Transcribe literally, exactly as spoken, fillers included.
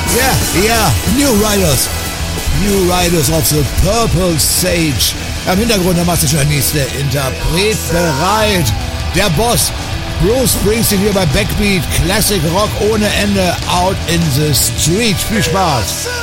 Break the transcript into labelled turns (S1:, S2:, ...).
S1: Yeah, yeah, New Riders. New Riders of the Purple Sage. Im Hintergrund, da macht sich schon der nächste Interpret bereit. Der Boss, Bruce Springsteen hier bei Backbeat. Classic Rock ohne Ende, out in the street. Viel Spaß.